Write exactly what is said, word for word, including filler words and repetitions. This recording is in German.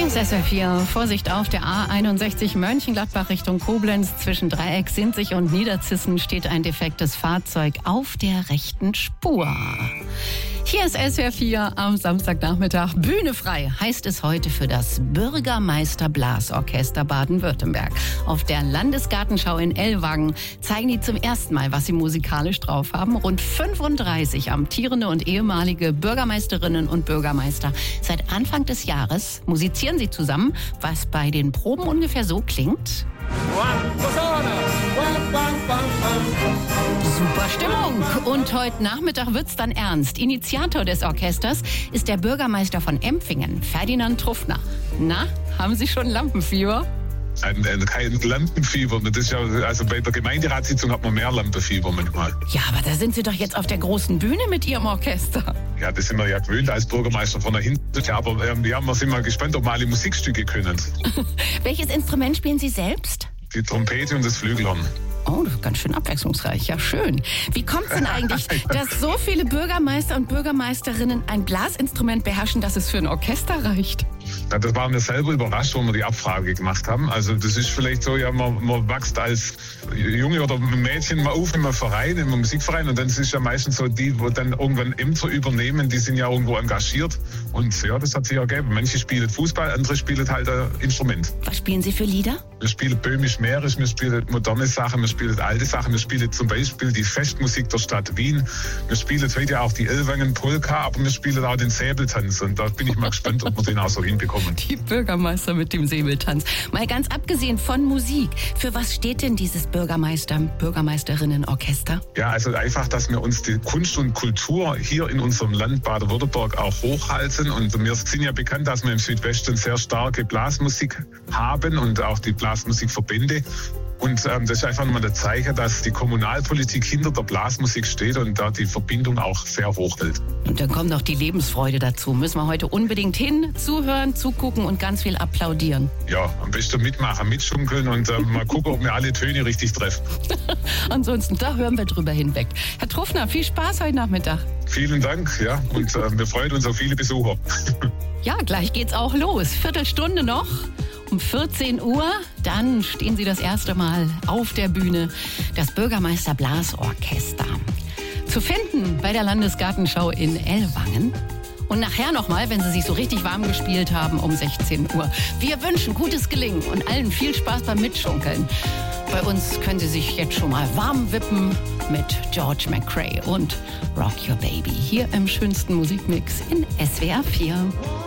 Hier ist S W R vier. Vorsicht auf der A einundsechzig Mönchengladbach Richtung Koblenz. Zwischen Dreieck, Sinzig und Niederzissen steht ein defektes Fahrzeug auf der rechten Spur. Hier ist S W R vier am Samstagnachmittag. Bühne frei heißt es heute für das Bürgermeister-Blasorchester Baden-Württemberg. Auf der Landesgartenschau in Ellwangen zeigen die zum ersten Mal, was sie musikalisch drauf haben. Rund fünfunddreißig amtierende und ehemalige Bürgermeisterinnen und Bürgermeister. Seit Anfang des Jahres musizieren sie zusammen, was bei den Proben ungefähr so klingt. Super Stimmung. Und heute Nachmittag wird's dann ernst. Initiator des Orchesters ist der Bürgermeister von Empfingen, Ferdinand Truffner. Na, haben Sie schon Lampenfieber? Ein, ein, kein Lampenfieber. Das ist ja, also bei der Gemeinderatssitzung hat man mehr Lampenfieber manchmal. Ja, aber da sind Sie doch jetzt auf der großen Bühne mit Ihrem Orchester. Ja, das sind wir ja gewöhnt als Bürgermeister von der Hintertür. Aber ähm, ja, wir sind mal gespannt, ob wir alle Musikstücke können. Welches Instrument spielen Sie selbst? Die Trompete und das Flügelhorn. Oh, das ist ganz schön abwechslungsreich. Ja, schön. Wie kommt es denn eigentlich, dass so viele Bürgermeister und Bürgermeisterinnen ein Blasinstrument beherrschen, dass es für ein Orchester reicht? Ja, das waren wir selber überrascht, wo wir die Abfrage gemacht haben. Also das ist vielleicht so, ja, man, man wächst als Junge oder Mädchen mal auf in einem Verein, in einem Musikverein, und dann ist es ja meistens so, die, wo dann irgendwann Ämter übernehmen, die sind ja irgendwo engagiert. Und ja, das hat sich ergeben. Manche spielen Fußball, andere spielen halt ein Instrument. Was spielen Sie für Lieder? Wir spielen böhmisch-mährisch, wir spielen moderne Sachen, wir spielen alte Sachen, wir spielen zum Beispiel die Festmusik der Stadt Wien. Wir spielen heute auch die Ellwangen-Polka, aber wir spielen auch den Säbeltanz. Und da bin ich mal gespannt, ob wir den auch so hinbekommen. Die Bürgermeister mit dem Säbeltanz. Mal ganz abgesehen von Musik, für was steht denn dieses Bürgermeister, Bürgermeisterinnen-Orchester? Ja, also einfach, dass wir uns die Kunst und Kultur hier in unserem Land Baden-Württemberg auch hochhalten. Und wir sind ja bekannt, dass wir im Südwesten sehr starke Blasmusik haben und auch die Blasmusikverbände. Und ähm, das ist einfach nochmal ein Zeichen, dass die Kommunalpolitik hinter der Blasmusik steht und da die Verbindung auch sehr hoch hält. Und dann kommt noch die Lebensfreude dazu. Müssen wir heute unbedingt hin, zuhören, zugucken und ganz viel applaudieren. Ja, am besten mitmachen, mitschunkeln und äh, mal gucken, ob wir alle Töne richtig treffen. Ansonsten, da hören wir drüber hinweg. Herr Truffner, viel Spaß heute Nachmittag. Vielen Dank, ja, und äh, wir freuen uns auf viele Besucher. Ja, gleich geht's auch los. Viertelstunde noch. Um vierzehn Uhr, dann stehen Sie das erste Mal auf der Bühne, das Bürgermeister Blasorchester. Zu finden bei der Landesgartenschau in Ellwangen. Und nachher nochmal, wenn Sie sich so richtig warm gespielt haben, um sechzehn Uhr. Wir wünschen gutes Gelingen und allen viel Spaß beim Mitschunkeln. Bei uns können Sie sich jetzt schon mal warm wippen mit George McRae und Rock Your Baby hier im schönsten Musikmix in S W R vier.